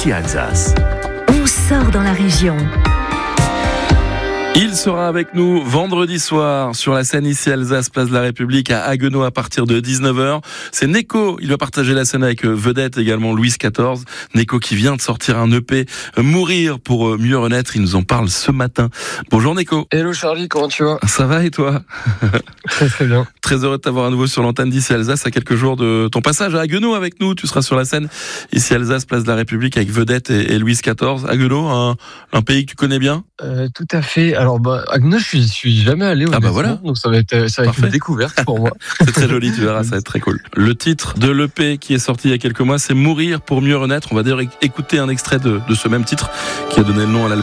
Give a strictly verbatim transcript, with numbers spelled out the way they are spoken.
ici Alsace. On sort dans la région. Il sera avec nous vendredi soir sur la scène ici Alsace, place de la République à Haguenau à partir de dix-neuf heures. C'est Neko, il va partager la scène avec vedette également Louise quatorze. Neko qui vient de sortir un E P Mourir pour mieux renaître, il nous en parle ce matin. Bonjour Neko. Hello Charlie, comment tu vas ? Ça va et toi ? Très très bien. Très heureux de t'avoir à nouveau sur l'antenne d'ici Alsace à quelques jours de ton passage à Haguenau avec nous. Tu seras sur la scène ici Alsace, place de la République avec vedette et, et Louise quatorze. Haguenau, un, un pays que tu connais bien ? euh, Tout à fait. Alors bah, Haguenau, je suis, je suis jamais allé. Ah bah voilà. Donc ça va être, ça va être une découverte pour moi. C'est très joli, tu verras, ça va être très cool. Le titre de l'E P qui est sorti il y a quelques mois, c'est Mourir pour mieux renaître. On va d'ailleurs écouter un extrait de, de ce même titre qui a donné le nom à l'album.